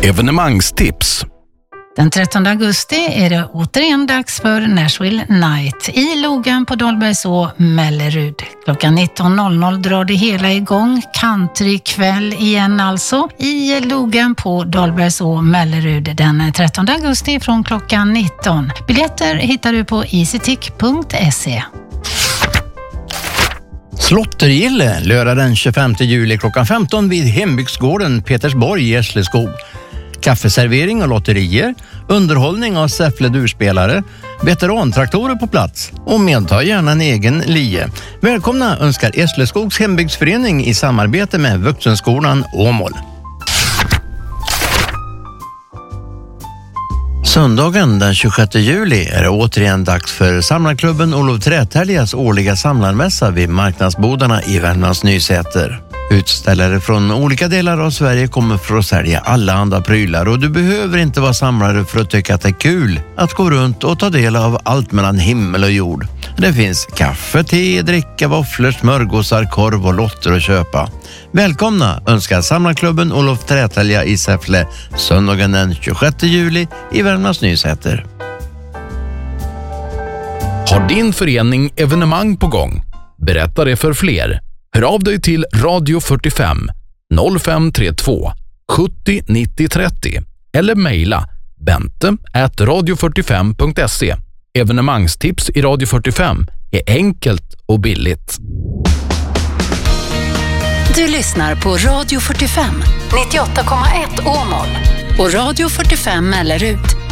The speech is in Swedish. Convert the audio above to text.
Evenemangstips. Den 13 augusti är det återigen dags för Nashville Night i Logan på Dahlbergså, Mellerud. Klockan 19.00 drar det hela igång. Countrykväll igen alltså i Logan på Dahlbergså, Mellerud den 13 augusti från klockan 19. Biljetter hittar du på easytick.se. Slottergille lördag den 25 juli klockan 15 vid Hembygdsgården Petersborg i Essleskog. Kaffeservering och lotterier, underhållning av Säffle durspelare, veterantraktorer på plats och medta gärna en egen lie. Välkomna önskar Esleskogs hembygdsförening i samarbete med Vuxenskolan Åmål. Söndagen den 26 juli är det återigen dags för samlarklubben Olof Trätäljas årliga samlarmässa vid marknadsbodarna i Värmlands Nysäter. Utställare från olika delar av Sverige kommer för att sälja alla andra prylar och du behöver inte vara samlare för att tycka att det är kul att gå runt och ta del av allt mellan himmel och jord. Det finns kaffe, te, dricka, våfflor, smörgåsar, korv och lotter att köpa. Välkomna önskar samlarklubben Olof Trätälja i Säffle söndagen den 26 juli i Värmlands Nysäter. Har din förening evenemang på gång? Berätta det för fler. Hör av dig till Radio 45 0532 70 90 30 eller mejla bente@radio45.se. Evenemangstips i Radio 45 är enkelt och billigt. Du lyssnar på Radio 45 98,1 Åmål och Radio 45 Mellerud